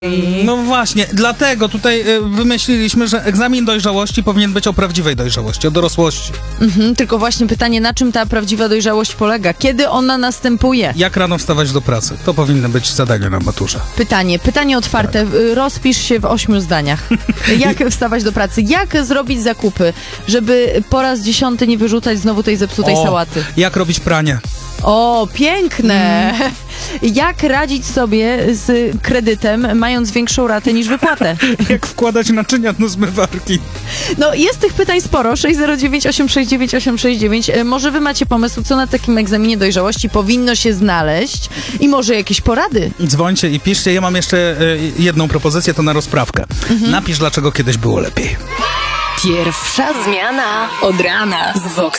No właśnie, dlatego tutaj wymyśliliśmy, że egzamin dojrzałości powinien być o prawdziwej dojrzałości, o dorosłości. Tylko właśnie pytanie, na czym ta prawdziwa dojrzałość polega? Kiedy ona następuje? Jak rano wstawać do pracy? To powinno być zadanie na maturze. Pytanie otwarte. Rozpisz się w 8 zdaniach. Jak wstawać do pracy? Jak zrobić zakupy, żeby po raz 10 nie wyrzucać znowu tej zepsutej sałaty? Jak robić pranie? O, piękne! Jak radzić sobie z kredytem, mając większą ratę niż wypłatę? Jak wkładać naczynia do zmywarki? No, jest tych pytań sporo. 609 869 869. Może wy macie pomysł, co na takim egzaminie dojrzałości powinno się znaleźć? I może jakieś porady? Dzwońcie i piszcie. Ja mam jeszcze jedną propozycję, to na rozprawkę. Napisz, dlaczego kiedyś było lepiej. Pierwsza zmiana od rana z Vox